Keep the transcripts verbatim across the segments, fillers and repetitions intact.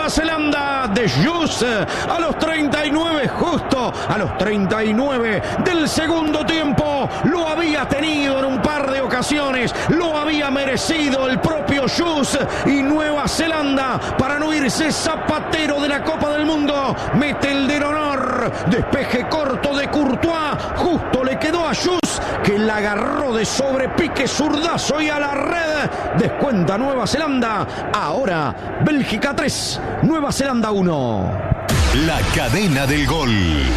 Nueva Zelanda de Hughes a los treinta y nueve, justo a los treinta y nueve del segundo tiempo. Lo había tenido en un par de ocasiones, lo había merecido el propio Hughes, y Nueva Zelanda, para no irse zapatero de la Copa del Mundo, mete el del honor. Despeje corto de Courtois, justo le quedó a Hughes, que la agarró de sobrepique zurdazo y a la red. Descuenta Nueva Zelanda. Ahora Bélgica tres, Nueva Zelanda uno. La cadena del gol.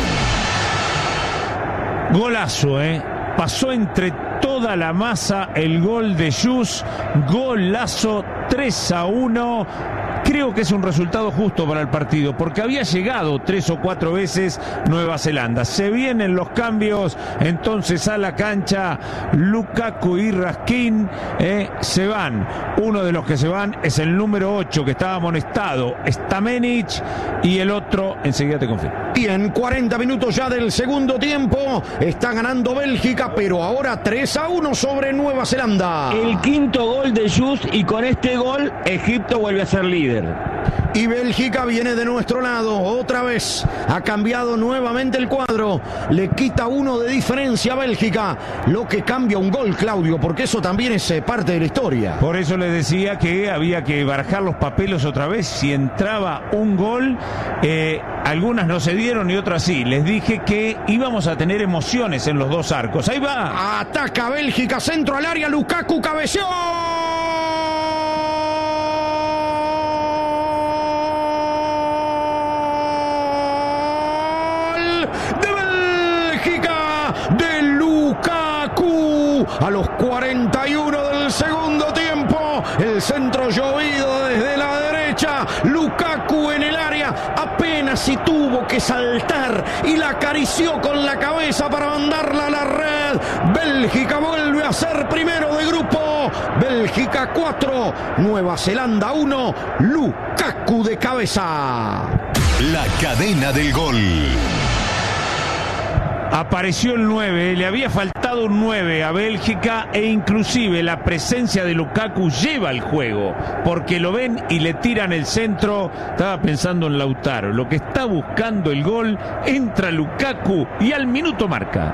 Golazo, ¿eh? Pasó entre toda la masa el gol de Hughes. Golazo, tres a uno. Creo que es un resultado justo para el partido, porque había llegado tres o cuatro veces Nueva Zelanda. Se vienen los cambios, entonces a la cancha Lukaku y Raskin eh, se van. Uno de los que se van es el número ocho, que estaba amonestado, Stamenic, y el otro, enseguida te confirmo. Y en cuarenta minutos ya del segundo tiempo está ganando Bélgica, pero ahora tres a uno sobre Nueva Zelanda. El quinto gol de Hughes, y con este gol Egipto vuelve a ser líder. Y Bélgica viene de nuestro lado, otra vez ha cambiado nuevamente el cuadro, le quita uno de diferencia a Bélgica, lo que cambia un gol, Claudio, porque eso también es eh, parte de la historia. Por eso les decía que había que barajar los papeles otra vez. Si entraba un gol, eh, algunas no se dieron y otras sí. Les dije que íbamos a tener emociones en los dos arcos. Ahí va. Ataca Bélgica, centro al área, Lukaku cabeceó. De Lukaku a los cuarenta y uno del segundo tiempo, el centro llovido desde la derecha, Lukaku en el área, apenas si tuvo que saltar y la acarició con la cabeza para mandarla a la red. Bélgica vuelve a ser primero de grupo, Bélgica cuatro, Nueva Zelanda uno, Lukaku de cabeza. La cadena del gol. Apareció el nueve, le había faltado un nueve a Bélgica, e inclusive la presencia de Lukaku lleva el juego, porque lo ven y le tiran el centro. Estaba pensando en Lautaro, lo que está buscando el gol, entra Lukaku y al minuto marca.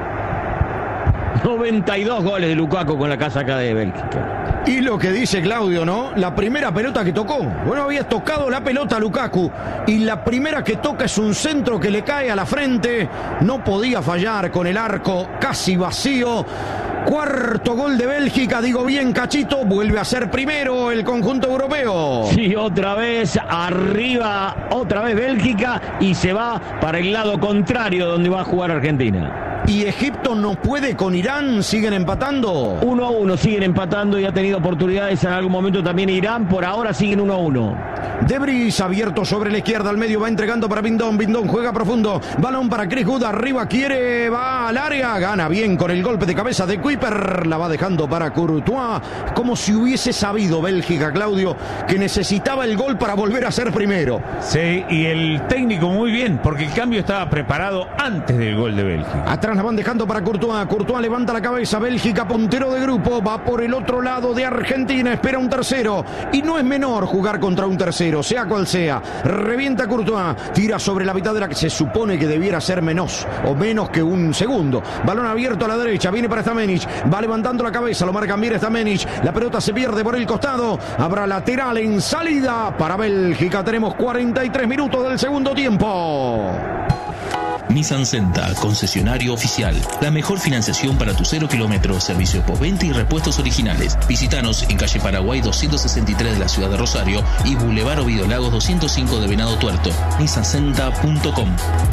noventa y dos goles de Lukaku con la casaca de Bélgica. Y lo que dice Claudio, ¿no? La primera pelota que tocó. Bueno, había tocado la pelota a Lukaku, y la primera que toca es un centro que le cae a la frente. No podía fallar, con el arco casi vacío. Cuarto gol de Bélgica, digo bien, Cachito, vuelve a ser primero el conjunto europeo. Sí, otra vez arriba, otra vez Bélgica, y se va para el lado contrario donde va a jugar Argentina. Y Egipto no puede con Irán, siguen empatando. uno a uno, siguen empatando, y ha tenido oportunidades en algún momento también Irán. Por ahora siguen uno a uno. Debris abierto sobre la izquierda, al medio va entregando para Bindón. Bindón juega profundo, balón para Chris Wood, arriba quiere, va al área, gana bien con el golpe de cabeza de Kuiper, la va dejando para Courtois, como si hubiese sabido Bélgica, Claudio, que necesitaba el gol para volver a ser primero. Sí, y el técnico muy bien, porque el cambio estaba preparado antes del gol de Bélgica. Atrás la van dejando para Courtois, Courtois levanta la cabeza, Bélgica puntero de grupo, va por el otro lado de Argentina, espera un tercero, y no es menor jugar contra un tercero, sea cual sea. Revienta Courtois, tira sobre la mitad de la que se supone que debiera ser menos o menos que un segundo. Balón abierto a la derecha, viene para Stamenic, va levantando la cabeza, lo marcan bien Stamenic, la pelota se pierde por el costado, habrá lateral en salida para Bélgica. Tenemos cuarenta y tres minutos del segundo tiempo. Nissan Senta, concesionario oficial. La mejor financiación para tu cero kilómetros, servicio postventa y repuestos originales. Visítanos en calle Paraguay doscientos sesenta y tres de la ciudad de Rosario y Boulevard Ovidio Lagos doscientos cinco de Venado Tuerto. nissan senta punto com.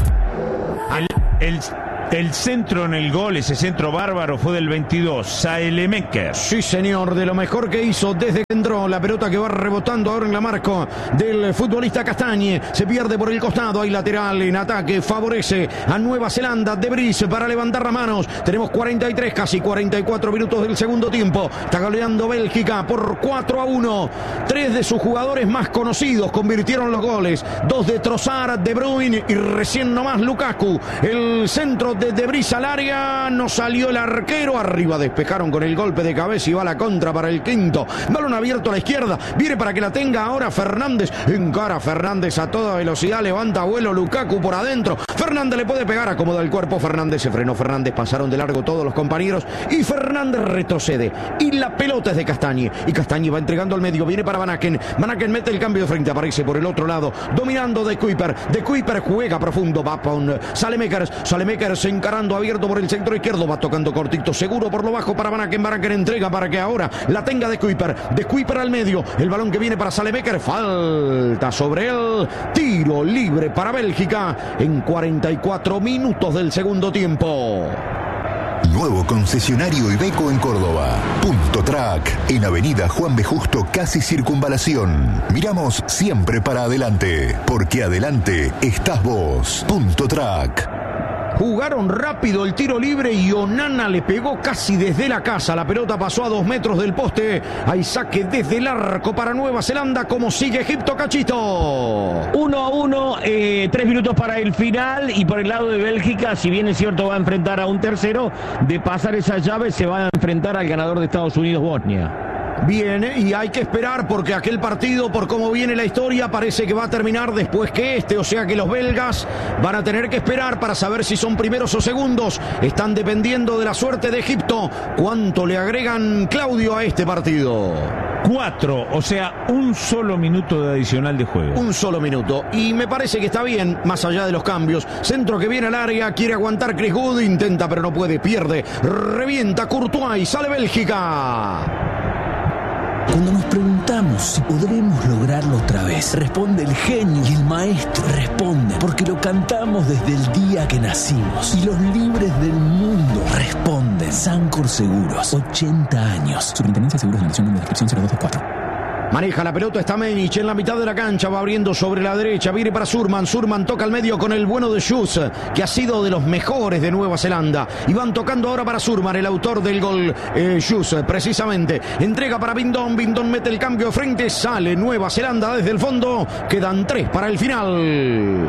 El, el, el centro en el gol, ese centro bárbaro, fue del veintidós, Saelemaekers. Sí, señor, de lo mejor que hizo desde que entró. La pelota que va rebotando ahora en la marca del futbolista Castañe. Se pierde por el costado, hay lateral en ataque, favorece a Nueva Zelanda. Debris para levantar las manos. Tenemos cuarenta y tres, casi cuarenta y cuatro minutos del segundo tiempo. Está goleando Bélgica por cuatro a uno. Tres de sus jugadores más conocidos convirtieron los goles. Dos de Trossard, De Bruyne y recién nomás Lukaku. El centro de de De Vries al área, no salió el arquero, arriba despejaron con el golpe de cabeza y va la contra para el quinto. Balón abierto a la izquierda, viene para que la tenga ahora Fernández, encara Fernández a toda velocidad, levanta vuelo Lukaku por adentro, Fernández le puede pegar, acomoda el cuerpo, Fernández se frenó, Fernández pasaron de largo todos los compañeros y Fernández retrocede y la pelota es de Castañe y Castañe va entregando al medio, viene para Van Aken, Van Aken mete el cambio de frente, aparece por el otro lado, dominando de Kuiper, de Kuiper juega profundo, va con Saelemaekers, Saelemaekers encarando abierto por el centro izquierdo, va tocando cortito, seguro por lo bajo para Van Aken, Van Aken entrega para que ahora la tenga de Kuiper, de Kuiper al medio, el balón que viene para Saelemaekers, falta sobre él, tiro libre para Bélgica en cuarenta y cuatro minutos del segundo tiempo. Nuevo concesionario Iveco en Córdoba. Punto Track, en Avenida Juan B. Justo, casi Circunvalación. Miramos siempre para adelante, porque adelante estás vos. Punto Track. Jugaron rápido el tiro libre y Onana le pegó casi desde la casa. La pelota pasó a dos metros del poste. Hay saque desde el arco para Nueva Zelanda. Como sigue Egipto, Cachito. Uno a uno, eh, tres minutos para el final. Y por el lado de Bélgica, si bien es cierto va a enfrentar a un tercero, de pasar esa llave se va a enfrentar al ganador de Estados Unidos-Bosnia. Viene y hay que esperar porque aquel partido, por cómo viene la historia, parece que va a terminar después que este, o sea que los belgas van a tener que esperar para saber si son primeros o segundos. Están dependiendo de la suerte de Egipto. ¿Cuánto le agregan, Claudio, a este partido? Cuatro, o sea, un solo minuto de adicional de juego. Un solo minuto. Y me parece que está bien, más allá de los cambios. Centro que viene al área, quiere aguantar Chris Wood, intenta pero no puede, pierde. Revienta Courtois y sale Bélgica. Cuando nos preguntamos si podremos lograrlo otra vez, responde el genio y el maestro. Responde porque lo cantamos desde el día que nacimos. Y los libres del mundo responden. Sancor Seguros, ochenta años. Superintendencia de Seguros de Nación, número de descripción cero dos dos cuatro. Maneja la pelota, está Menich en la mitad de la cancha, va abriendo sobre la derecha, viene para Surman, Surman toca al medio con el bueno de Schuss, que ha sido de los mejores de Nueva Zelanda, y van tocando ahora para Surman, el autor del gol, eh, Schuss, precisamente, entrega para Bindon, Bindon mete el cambio de frente, sale Nueva Zelanda desde el fondo, quedan tres para el final.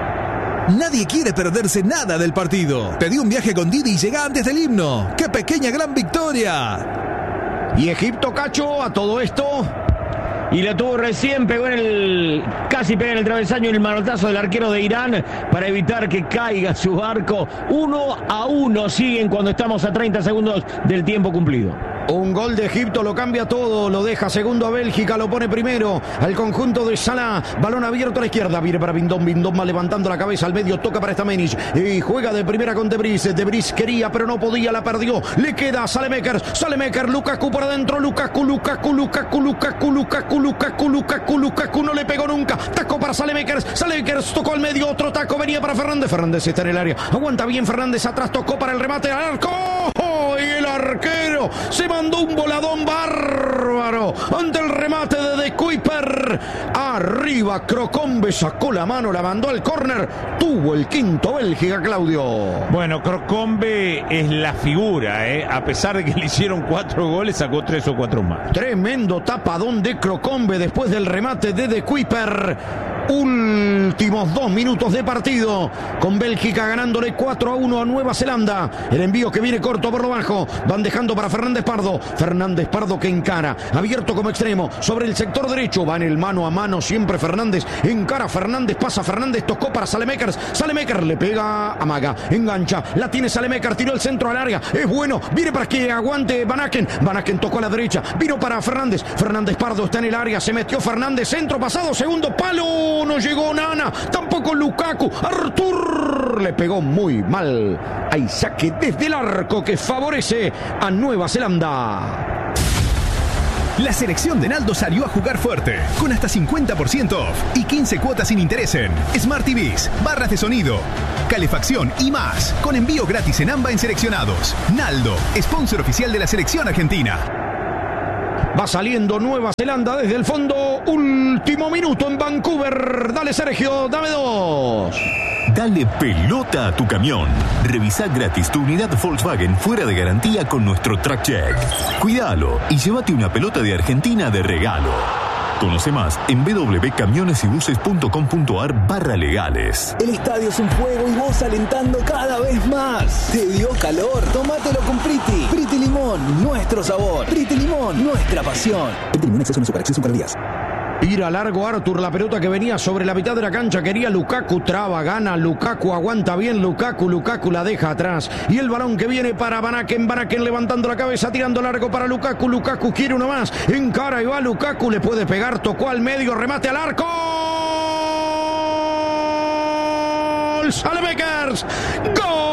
Nadie quiere perderse nada del partido. Pedí un viaje con Didi y llega antes del himno. ¡Qué pequeña gran victoria! Y Egipto, Cacho, a todo esto... Y la tuvo recién, pegó en el, casi pega en el travesaño el manotazo del arquero de Irán para evitar que caiga su barco. Uno a uno siguen cuando estamos a treinta segundos del tiempo cumplido. Un gol de Egipto lo cambia todo, lo deja segundo a Bélgica, lo pone primero al conjunto de Salah, balón abierto a la izquierda, viene para Bindon, Bindon va levantando la cabeza al medio, toca para Stamenic y juega de primera con De Vries, De Vries quería pero no podía, la perdió, le queda a Saelemaekers, Saelemaekers, Lukaku por adentro, Lukaku, Lukaku, Lukaku, Lukaku, Lukaku, Lukaku, Lukaku, Lukaku, no le pegó nunca, taco para Saelemaekers, Saelemaekers tocó al medio, otro taco, venía para Fernández, Fernández está en el área, aguanta bien Fernández, atrás tocó para el remate al arco, ¡oh! Y el arquero se mandó un voladón bárbaro ante el remate de De Kuiper. Arriba Crocombe sacó la mano, la mandó al córner. Tuvo el quinto Bélgica, Claudio. Bueno, Crocombe es la figura, ¿eh? A pesar de que le hicieron cuatro goles, sacó tres o cuatro más. Tremendo tapadón de Crocombe después del remate de De Kuiper. Últimos dos minutos de partido, con Bélgica ganándole cuatro a uno a Nueva Zelanda. El envío que viene corto por lo bajo, van dejando para Fernández Pardo, Fernández Pardo que encara, abierto como extremo, sobre el sector derecho, va en el mano a mano siempre Fernández, encara Fernández, pasa Fernández, tocó para Saelemaekers, Saelemaekers le pega, amaga, engancha, la tiene Saelemaekers, tiró el centro al área, es bueno, viene para que aguante Van Aken, Van Aken tocó a la derecha, vino para Fernández, Fernández Pardo está en el área, se metió Fernández, centro pasado, segundo palo, no llegó Nana, tampoco Lukaku, Artur le pegó muy mal, hay saque desde el arco que favorece a Nueva Zelanda. La selección de Naldo salió a jugar fuerte, con hasta cincuenta por ciento off y quince cuotas sin interés en Smart T Vs, barras de sonido, calefacción y más, con envío gratis en AMBA en seleccionados. Naldo, sponsor oficial de la selección argentina. Va saliendo Nueva Zelanda desde el fondo. Último minuto en Vancouver. Dale, Sergio, dame dos. Dale pelota a tu camión. Revisá gratis tu unidad Volkswagen fuera de garantía con nuestro Track Check. Cuídalo y llévate una pelota de Argentina de regalo. Conoce más en w w w punto camiones y buses punto com punto a r barra legales. El estadio es un juego y vos alentando cada vez más. ¿Te dio calor? Tómatelo con Priti. Priti Limón, nuestro sabor. Priti Limón, nuestra pasión. Priti Limón, exceso en azúcar, exceso en calorías. Ir a largo Arthur, la pelota que venía sobre la mitad de la cancha, quería Lukaku, traba, gana Lukaku, aguanta bien Lukaku, Lukaku la deja atrás, y el balón que viene para Van Aken, Van Aken levantando la cabeza, tirando largo para Lukaku, Lukaku quiere uno más, encara y va Lukaku, le puede pegar, tocó al medio, remate al arco, ¡gol! ¡Saelemaekers! ¡Gol!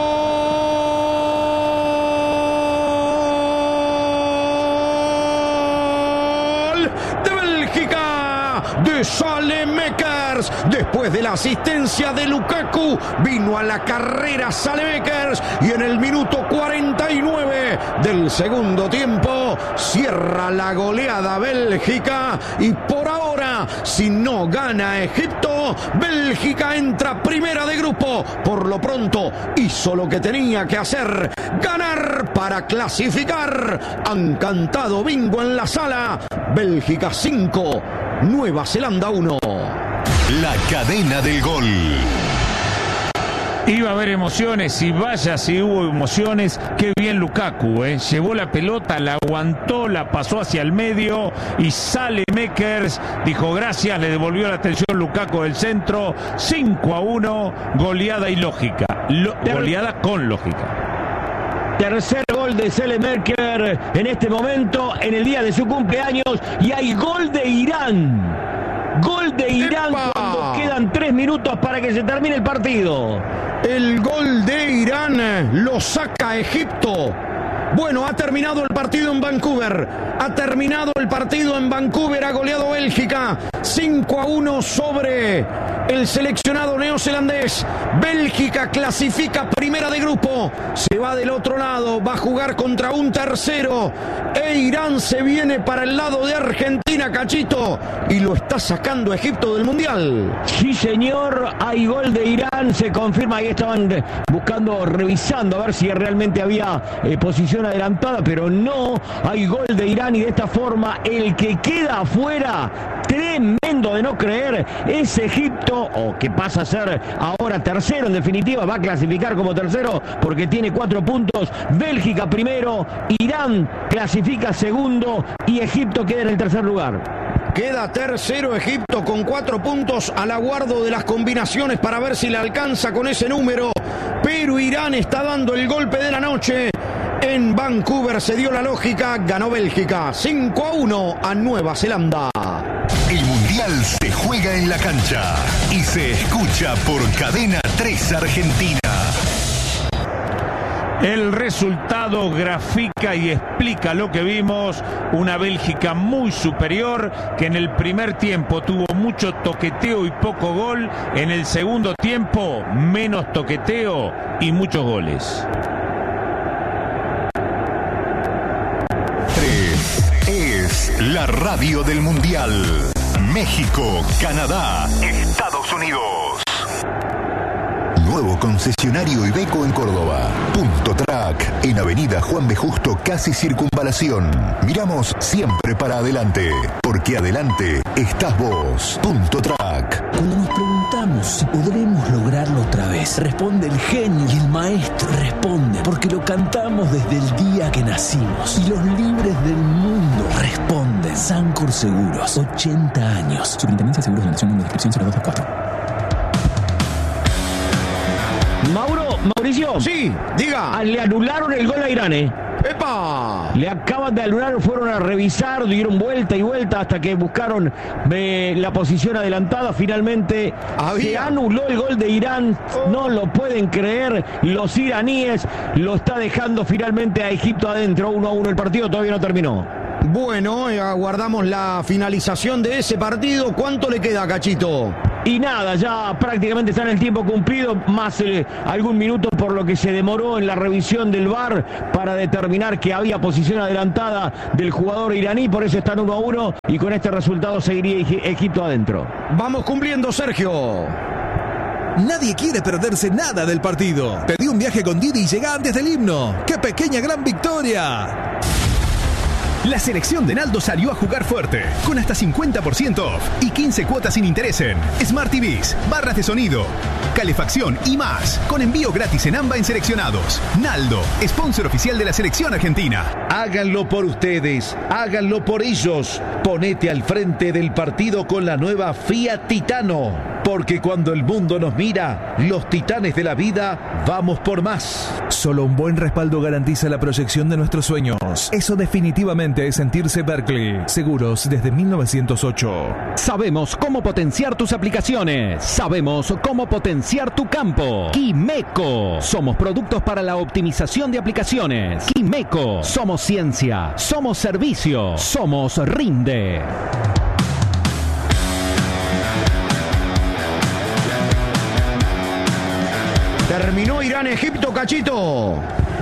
De Saelemaekers, después de la asistencia de Lukaku, vino a la carrera Saelemaekers y en el minuto cuarenta y nueve del segundo tiempo cierra la goleada Bélgica y por ahora, si no gana Egipto, Bélgica entra primera de grupo. Por lo pronto hizo lo que tenía que hacer, ganar para clasificar. Han cantado bingo en la sala. Bélgica cinco, Nueva Zelanda uno. La cadena del gol. Iba a haber emociones y vaya si hubo emociones. Qué bien Lukaku, ¿eh? Llevó la pelota, la aguantó, la pasó hacia el medio y Saelemaekers dijo gracias, le devolvió la atención Lukaku del centro. cinco a uno, goleada ilógica. Lo, goleada con lógica. Tercer gol de Saelemaekers en este momento, en el día de su cumpleaños, y hay gol de Irán. Gol de Irán ¡Epa! Cuando quedan tres minutos para que se termine el partido. El gol de Irán lo saca Egipto. Bueno, ha terminado el partido en Vancouver. Ha terminado el partido en Vancouver. Ha goleado Bélgica cinco a uno sobre el seleccionado neozelandés. Bélgica clasifica primera de grupo. Se va del otro lado. Va a jugar contra un tercero. E Irán se viene para el lado de Argentina, Cachito. Y lo está sacando Egipto del Mundial. Sí, señor. Hay gol de Irán. Se confirma. Ahí estaban buscando, revisando a ver si realmente había eh, posición adelantada, pero no, hay gol de Irán y de esta forma el que queda afuera, tremendo de no creer, es Egipto, o que pasa a ser ahora tercero, en definitiva va a clasificar como tercero porque tiene cuatro puntos. Bélgica primero, Irán clasifica segundo y Egipto queda en el tercer lugar. Queda tercero Egipto con cuatro puntos, al aguardo de las combinaciones para ver si le alcanza con ese número, pero Irán está dando el golpe de la noche. En Vancouver se dio la lógica, ganó Bélgica cinco a uno a Nueva Zelanda. El Mundial se juega en la cancha y se escucha por Cadena tres Argentina. El resultado grafica y explica lo que vimos. Una Bélgica muy superior que en el primer tiempo tuvo mucho toqueteo y poco gol. En el segundo tiempo menos toqueteo y muchos goles. Es la radio del Mundial. México, Canadá, Estados Unidos. Nuevo concesionario Iveco en Córdoba. Punto Track, en Avenida Juan B. Justo, casi Circunvalación. Miramos siempre para adelante, porque adelante estás vos. Punto Track. Cuando nos preguntamos si podremos lograrlo otra vez, responde el genio y el maestro. Responde porque lo cantamos desde el día que nacimos. Y los libres del mundo responden. Sancor Seguros, ochenta años. Superintendencia de Seguros de la Nación, número de inscripción cero dos dos cuatro. Mauro, Mauricio. Sí, diga. Le anularon el gol a Irán, ¿eh? ¡Epa! Le acaban de anular, fueron a revisar, dieron vuelta y vuelta hasta que buscaron eh, la posición adelantada. Finalmente Había. se anuló el gol de Irán. Oh. No lo pueden creer. Los iraníes lo está dejando finalmente a Egipto adentro. uno a uno el partido, todavía no terminó. Bueno, aguardamos la finalización de ese partido. ¿Cuánto le queda, Cachito? Y nada, ya prácticamente está en el tiempo cumplido, más eh, algún minuto por lo que se demoró en la revisión del V A R para determinar que había posición adelantada del jugador iraní, por eso están uno a uno y con este resultado seguiría Egipto adentro. Vamos cumpliendo, Sergio. Nadie quiere perderse nada del partido. Pedí un viaje con Didi y llega antes del himno. ¡Qué pequeña gran victoria! La selección de Naldo salió a jugar fuerte, con hasta cincuenta por ciento off y quince cuotas sin interés en Smart T Vs, barras de sonido, calefacción y más, con envío gratis en AMBA en seleccionados. Naldo, sponsor oficial de la selección argentina. Háganlo por ustedes, háganlo por ellos. Ponete al frente del partido con la nueva Fiat Titano, porque cuando el mundo nos mira, los titanes de la vida, vamos por más. Solo un buen respaldo garantiza la proyección de nuestros sueños. Eso definitivamente es sentirse Berkeley. Seguros desde mil novecientos ocho. Sabemos cómo potenciar tus aplicaciones. Sabemos cómo potenciar tu campo. Quimeco. Somos productos para la optimización de aplicaciones. Quimeco. Somos ciencia. Somos servicio. Somos Rinde. Terminó Irán-Egipto, Cachito.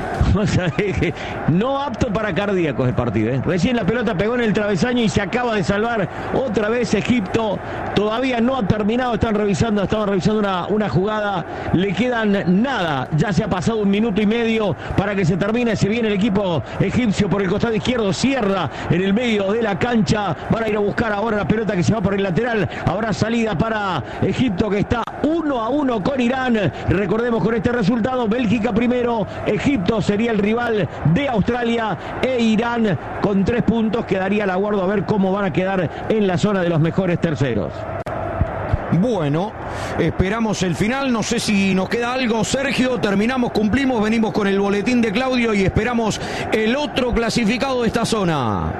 No apto para cardíacos el partido, ¿eh? Recién la pelota pegó en el travesaño y se acaba de salvar otra vez Egipto. Todavía no ha terminado, están revisando, estaban revisando una, una jugada. Le quedan nada, ya se ha pasado un minuto y medio para que se termine. Se viene el equipo egipcio por el costado izquierdo, cierra en el medio de la cancha. Van a ir a buscar ahora la pelota que se va por el lateral. Habrá salida para Egipto, que está uno a uno con Irán. Recordemos, con este resultado, Bélgica primero, Egipto sería el rival de Australia e Irán con tres puntos quedaría al aguardo a ver cómo van a quedar en la zona de los mejores terceros. Bueno, esperamos el final. No sé si nos queda algo, Sergio. Terminamos, cumplimos, venimos con el boletín de Claudio y esperamos el otro clasificado de esta zona.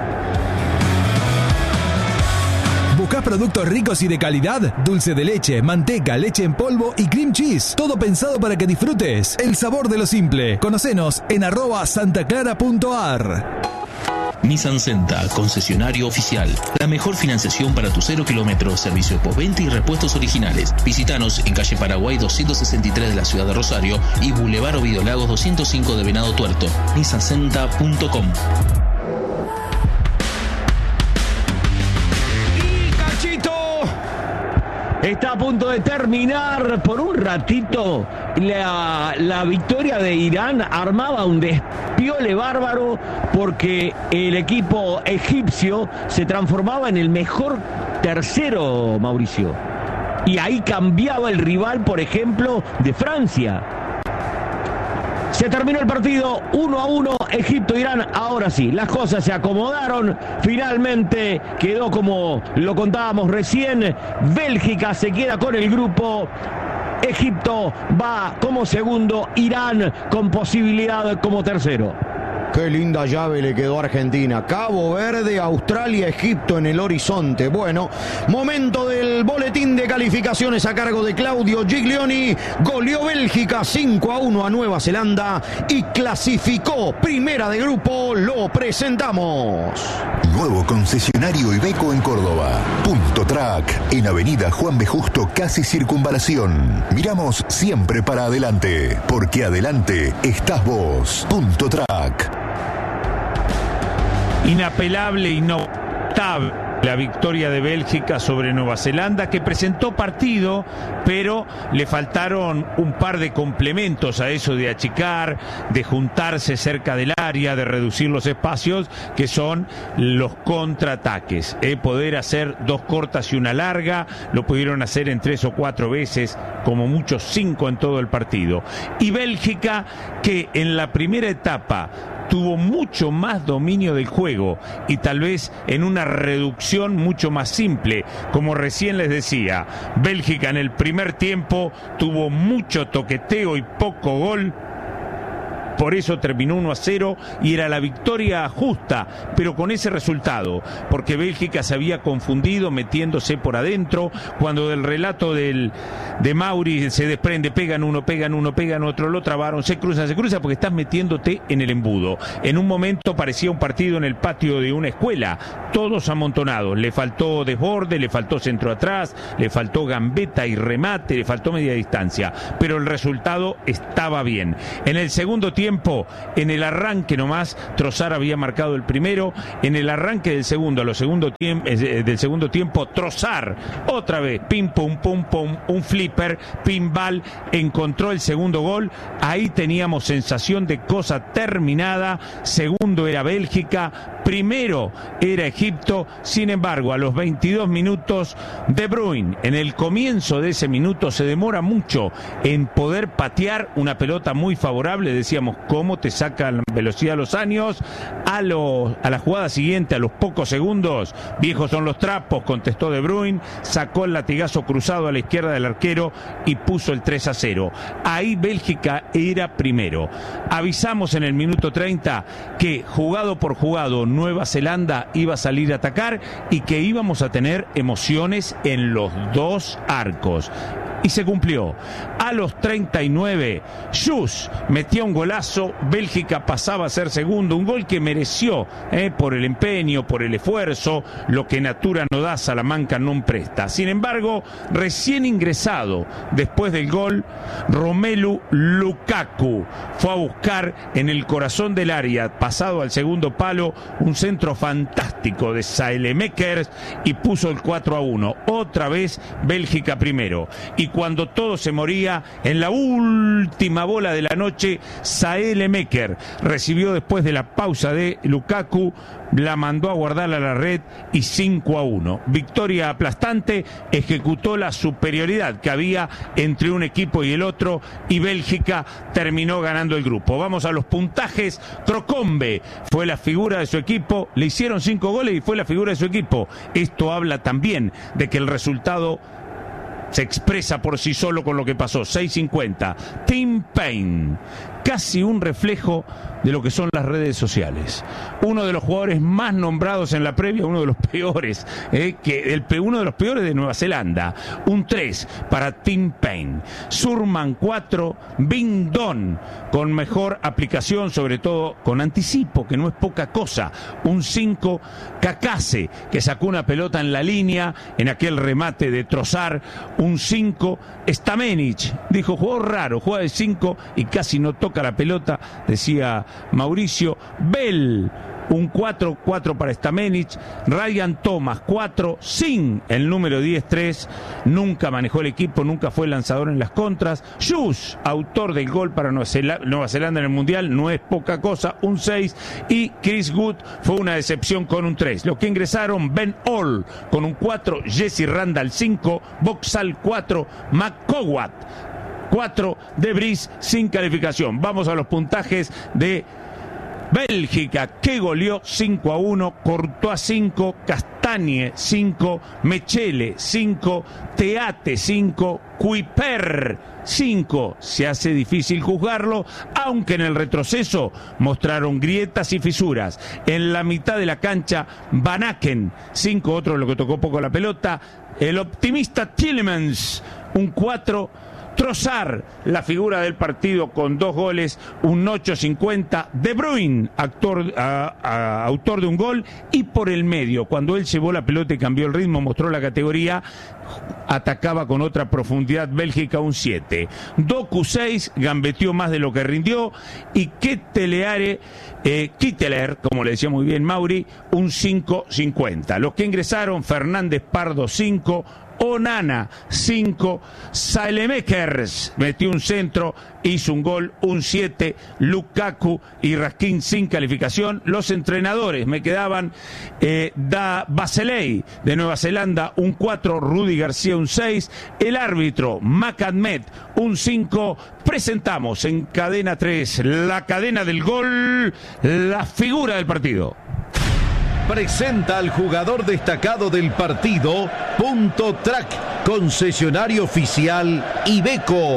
¿Buscás productos ricos y de calidad? Dulce de leche, manteca, leche en polvo y cream cheese. Todo pensado para que disfrutes el sabor de lo simple. Conocenos en arroba santaclara punto ar. Nissan Senta, concesionario oficial. La mejor financiación para tu cero kilómetros, servicio postventa y repuestos originales. Visítanos en calle Paraguay doscientos sesenta y tres de la ciudad de Rosario y Boulevard Ovidio Lagos doscientos cinco de Venado Tuerto. nissan senta punto com. Está a punto de terminar por un ratito la, la victoria de Irán. Armaba un despiole bárbaro porque el equipo egipcio se transformaba en el mejor tercero, Mauricio. Y ahí cambiaba el rival, por ejemplo, de Francia. Se terminó el partido uno a uno, Egipto-Irán. Ahora sí, las cosas se acomodaron. Finalmente quedó como lo contábamos recién. Bélgica se queda con el grupo. Egipto va como segundo. Irán con posibilidad como tercero. Qué linda llave le quedó a Argentina. Cabo Verde, Australia, Egipto en el horizonte. Bueno, momento del boletín de calificaciones a cargo de Claudio Giglioni. Goleó Bélgica cinco a uno a Nueva Zelanda y clasificó primera de grupo. Lo presentamos. Nuevo concesionario Iveco en Córdoba. Punto Track, en Avenida Juan B. Justo, casi Circunvalación. Miramos siempre para adelante, porque adelante estás vos. Punto Track. Inapelable, inoptable la victoria de Bélgica sobre Nueva Zelanda, que presentó partido, pero le faltaron un par de complementos a eso de achicar, de juntarse cerca del área, de reducir los espacios, que son los contraataques. Eh, poder hacer dos cortas y una larga, lo pudieron hacer en tres o cuatro veces, como muchos cinco en todo el partido. Y Bélgica, que en la primera etapa tuvo mucho más dominio del juego y tal vez en una reducción mucho más simple. Como recién les decía, Bélgica en el primer tiempo tuvo mucho toqueteo y poco gol. Por eso terminó uno a cero y era la victoria justa, pero con ese resultado, porque Bélgica se había confundido metiéndose por adentro, cuando del relato del, de Mauri se desprende, pegan uno, pegan uno, pegan otro, lo trabaron, se cruzan, se cruzan, porque estás metiéndote en el embudo. En un momento parecía un partido en el patio de una escuela, todos amontonados, le faltó desborde, le faltó centro atrás, le faltó gambeta y remate, le faltó media distancia, pero el resultado estaba bien. En el segundo tiempo, en el arranque nomás, Trossard había marcado el primero. En el arranque del segundo, a los segundo tiemp- eh, del segundo tiempo, Trossard, otra vez, pim, pum, pum, pum, un flipper, pinball, encontró el segundo gol. Ahí teníamos sensación de cosa terminada. Segundo era Bélgica, primero era Egipto. Sin embargo, a los veintidós minutos, De Bruyne, en el comienzo de ese minuto, se demora mucho en poder patear una pelota muy favorable. Decíamos, ¿cómo te sacan velocidad los años? A, lo, a la jugada siguiente, a los pocos segundos, viejos son los trapos, contestó De Bruyne, sacó el latigazo cruzado a la izquierda del arquero y puso el tres a cero. Ahí Bélgica era primero. Avisamos en el minuto treinta que jugado por jugado Nueva Zelanda iba a salir a atacar y que íbamos a tener emociones en los dos arcos. Y se cumplió. A los treinta y nueve, Schuss metía un golazo, Bélgica pasaba a ser segundo, un gol que mereció eh, por el empeño, por el esfuerzo, lo que natura no da, Salamanca no presta. Sin embargo, recién ingresado después del gol, Romelu Lukaku fue a buscar en el corazón del área, pasado al segundo palo, un centro fantástico de Saelemaekers y puso el cuatro a uno. Otra vez Bélgica primero. Y cuando todo se moría, en la última bola de la noche, Saelemaekers recibió después de la pausa de Lukaku, la mandó a guardar a la red y cinco a uno. Victoria aplastante, ejecutó la superioridad que había entre un equipo y el otro y Bélgica terminó ganando el grupo. Vamos a los puntajes. Crocombe fue la figura de su equipo, le hicieron cinco goles y fue la figura de su equipo. Esto habla también de que el resultado se expresa por sí solo con lo que pasó. seis cincuenta. Tim Payne, casi un reflejo de lo que son las redes sociales. Uno de los jugadores más nombrados en la previa, uno de los peores, eh, que el, uno de los peores de Nueva Zelanda. Un tres para Tim Payne. Surman cuatro, Bindon con mejor aplicación, sobre todo con anticipo, que no es poca cosa. Un cinco, Kakase, que sacó una pelota en la línea en aquel remate de Trossard. Un cinco, Stamenic, dijo, jugador raro, juega de cinco y casi no toca la pelota, decía Mauricio. Bell, un cuatro, cuatro para Stamenic. Ryan Thomas, cuatro, sin el número diez tres, nunca manejó el equipo, nunca fue lanzador en las contras. Schuss, autor del gol para Nueva Zelanda en el Mundial, no es poca cosa, un seis. Y Chris Wood fue una decepción con un tres. Los que ingresaron, Ben Hall con un cuatro, Jesse Randall cinco, Boxall cuatro, McCowat cuatro, De Vries sin calificación. Vamos a los puntajes de Bélgica, que goleó cinco a uno, Courtois cinco, Castagne cinco, Mechele cinco, Teate cinco, Kuiper cinco. Se hace difícil juzgarlo, aunque en el retroceso mostraron grietas y fisuras. En la mitad de la cancha, Van Aken cinco, otro de lo que tocó poco la pelota. El optimista Tielemans, un cuatro. Trossard, la figura del partido con dos goles, un ocho cincuenta. De Bruyne, actor, a, a, autor de un gol, y por el medio, cuando él llevó la pelota y cambió el ritmo, mostró la categoría, atacaba con otra profundidad. Bélgica un siete. Doku seis, gambeteó más de lo que rindió, y Keteleare, eh, Kitteler, como le decía muy bien Mauri, un cinco cincuenta. Los que ingresaron, Fernández Pardo cinco, Onana cinco, Saelemaekers metió un centro, hizo un gol, un siete, Lukaku y Raskin sin calificación. Los entrenadores me quedaban eh, Da Baseley de Nueva Zelanda un cuatro, Rudy García un seis, el árbitro Macadmet un cinco. Presentamos en Cadena tres, la cadena del gol, la figura del partido. Presenta al jugador destacado del partido, Punto Track, concesionario oficial Iveco.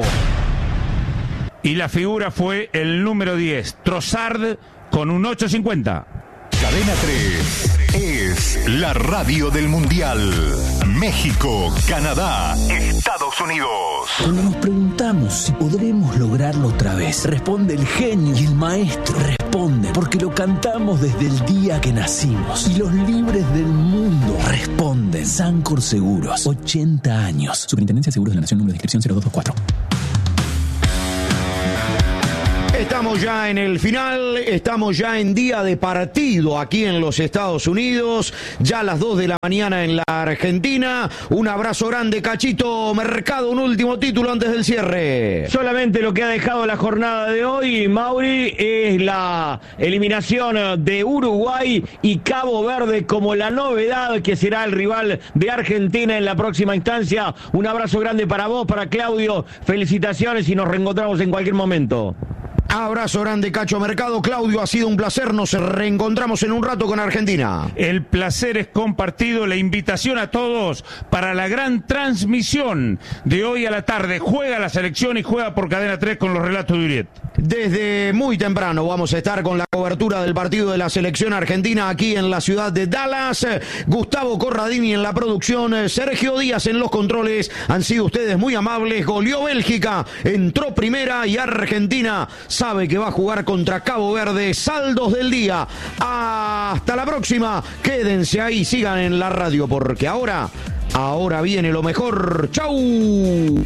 Y la figura fue el número diez, Trossard, con un ocho cincuenta. Cadena tres es la radio del Mundial. México, Canadá, Estados Unidos. Cuando nos preguntamos si podremos lograrlo otra vez, responde el genio y el maestro. Responde porque lo cantamos desde el día que nacimos. Y los libres del mundo responden. Sancor Seguros, ochenta años. Superintendencia de Seguros de la Nación, número de inscripción cero dos dos cuatro. Estamos ya en el final, estamos ya en día de partido aquí en los Estados Unidos, ya a las dos de la mañana en la Argentina. Un abrazo grande, Cachito Mercado, un último título antes del cierre. Solamente lo que ha dejado la jornada de hoy, Mauri, es la eliminación de Uruguay y Cabo Verde como la novedad que será el rival de Argentina en la próxima instancia. Un abrazo grande para vos, para Claudio, felicitaciones y nos reencontramos en cualquier momento. Abrazo grande, Cacho Mercado. Claudio, ha sido un placer. Nos reencontramos en un rato con Argentina. El placer es compartido. La invitación a todos para la gran transmisión de hoy a la tarde. Juega la selección y juega por Cadena tres con los relatos de Uriet. Desde muy temprano vamos a estar con la cobertura del partido de la selección argentina aquí en la ciudad de Dallas. Gustavo Corradini en la producción, Sergio Díaz en los controles. Han sido ustedes muy amables. Goleó Bélgica, entró primera y Argentina sabe que va a jugar contra Cabo Verde. Saldos del día. Hasta la próxima. Quédense ahí, sigan en la radio porque ahora, ahora viene lo mejor. ¡Chau!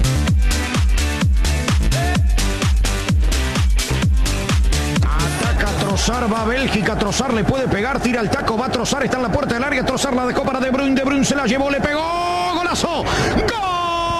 Trossard va a Bélgica, Trossard le puede pegar, tira el taco, va Trossard, está en la puerta del área, Trossard la dejó para De Bruyne, De Bruyne se la llevó, le pegó, golazo, ¡gol!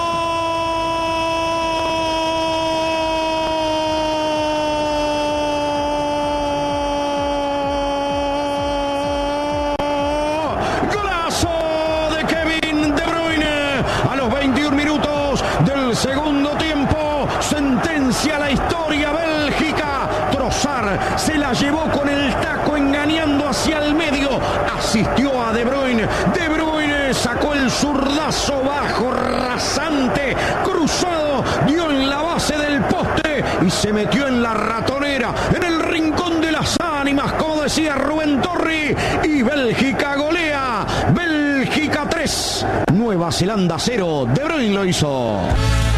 Golazo de Kevin De Bruyne a los veintiún minutos del segundo tiempo, sentencia la historia Bélgica. Trossard se la llevó con el taco engañando hacia el medio, asistió a De Bruyne, De Bruyne sacó el zurdazo bajo, rasante, cruzado, dio en la base del poste y se metió en la ratonera, en el rincón de las ánimas, como decía Rubén Torri, y Bélgica golea, Bélgica tres, Nueva Zelanda cero, De Bruyne lo hizo.